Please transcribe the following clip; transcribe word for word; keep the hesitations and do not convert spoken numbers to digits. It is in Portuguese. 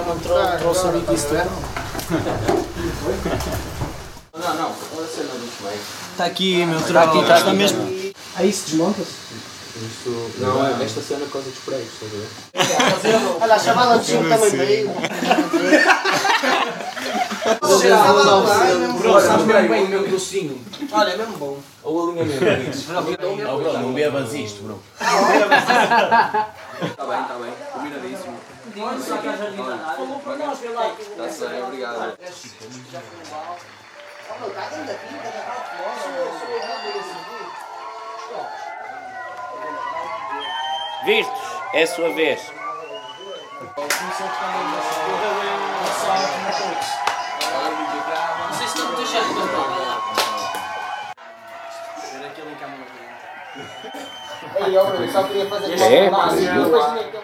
não trouxe o bico isso tudo. Não, não, olha a cena do meio. Está aqui, meu troll. Está aqui, está mesmo. Aí se desmonta-se? Isso. Não, é esta cena por causa dos pregos, estás a ver? Olha, a chamada de cinco também veio. Bro, sabes mesmo bem o meu grossinho. Olha, é mesmo bom. Ou alinhamento, isso. Oh, bro, não bebas isto, bro. Está bem, está bem. Combinadíssimo. Falou para nós, vê lá. Está-se bem, obrigado. Vistos? É a sua vez. Não sei se não me deixa de contar. Era aquele em câmera. Ei, eu só queria fazer uma